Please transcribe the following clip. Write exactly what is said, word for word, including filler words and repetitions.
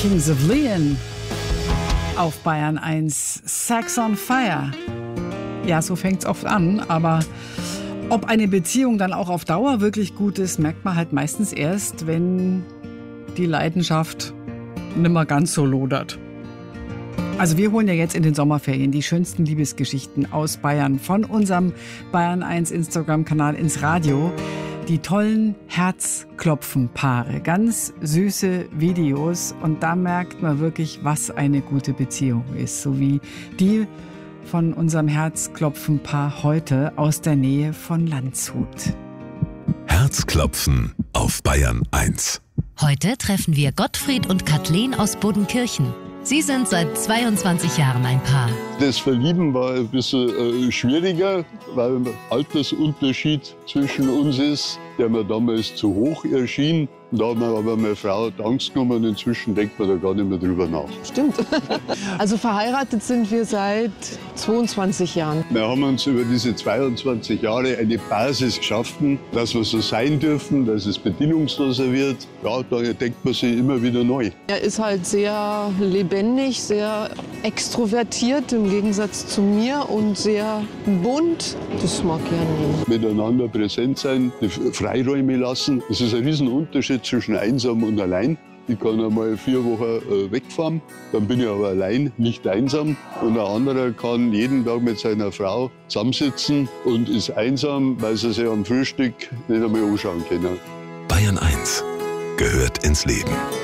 Kings of Leon auf Bayern eins. Sex on Fire. Ja, so fängt's oft an, aber ob eine Beziehung dann auch auf Dauer wirklich gut ist, merkt man halt meistens erst, wenn die Leidenschaft nimmer ganz so lodert. Also wir holen ja jetzt in den Sommerferien die schönsten Liebesgeschichten aus Bayern von unserem Bayern eins Instagram-Kanal ins Radio. Die tollen Herzklopfen-Paare, ganz süße Videos und da merkt man wirklich, was eine gute Beziehung ist. So wie die von unserem Herzklopfen-Paar heute aus der Nähe von Landshut. Herzklopfen auf Bayern eins. Heute treffen wir Gottfried und Kathleen aus Bodenkirchen. Sie sind seit zweiundzwanzig Jahren ein Paar. Das Verlieben war ein bisschen äh, schwieriger, weil ein Altersunterschied zwischen uns ist, der mir damals zu hoch erschien. Da hat mir aber meine Frau Angst genommen und inzwischen denkt man da gar nicht mehr drüber nach. Stimmt. Also verheiratet sind wir seit zweiundzwanzig Jahren. Wir haben uns über diese zweiundzwanzig Jahre eine Basis geschaffen, dass wir so sein dürfen, dass es bedingungsloser wird. Ja, da denkt man sich immer wieder neu. Er ist halt sehr lebendig, sehr extrovertiert im Gegensatz zu mir und sehr bunt. Das mag ich an ihm. Miteinander präsent sein, die Freiräume lassen. Das ist ein Riesenunterschied zwischen einsam und allein. Ich kann einmal vier Wochen äh, wegfahren, dann bin ich aber allein, nicht einsam. Und ein anderer kann jeden Tag mit seiner Frau zusammensitzen und ist einsam, weil sie sich am Frühstück nicht einmal anschauen können. Bayern eins gehört ins Leben.